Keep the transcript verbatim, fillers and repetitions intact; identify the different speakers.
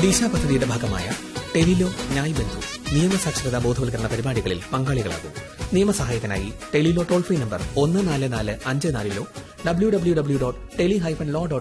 Speaker 1: ദിശ പദ്ധതിയുടെ ഭാഗമായ ടെലിലോ ന്യായ് ബന്ധു നിയമസാക്ഷരതാ ബോധവൽക്കരണ പരിപാടികളിൽ പങ്കാളികളാകും. നിയമസഹായത്തിനായി ടെലിലോ ടോൾ ഫ്രീ നമ്പർ ഒന്ന് നാല് നാല് അഞ്ച് നാലിലോ W W W dot tele hyphen law